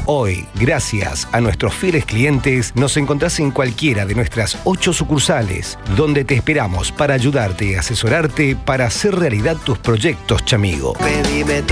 Hoy, gracias a nuestros fieles clientes, nos encontrás en cualquiera de nuestras 8 sucursales, donde te esperamos para ayudarte y asesorarte para hacer realidad tus proyectos, chamigo. Pedime